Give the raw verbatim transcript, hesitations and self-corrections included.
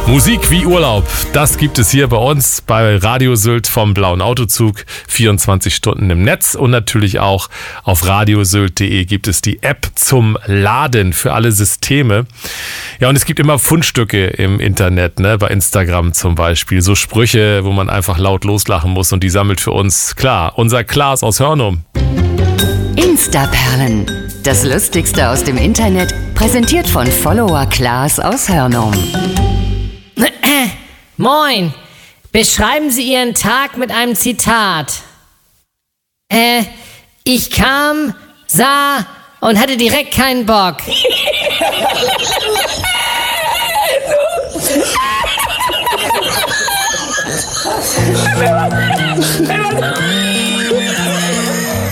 Musik wie Urlaub, das gibt es hier bei uns bei Radio Sylt vom Blauen Autozug, vierundzwanzig Stunden im Netz und natürlich auch auf radiosylt punkt de gibt es die App zum Laden für alle Systeme. Ja, und es gibt immer Fundstücke im Internet, ne, bei Instagram zum Beispiel, so Sprüche, wo man einfach laut loslachen muss und die sammelt für uns, klar, unser Klaas aus Hörnum. Instaperlen, das Lustigste aus dem Internet, präsentiert von Follower Klaas aus Hörnum. Moin, beschreiben Sie Ihren Tag mit einem Zitat. Äh, ich kam, sah und hatte direkt keinen Bock.